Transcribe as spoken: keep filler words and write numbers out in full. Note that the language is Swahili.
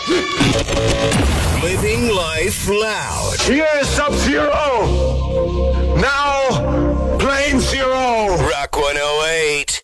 Living life loud. Here's Sub-Zero. Now, Plane Zero. Rock one oh eight.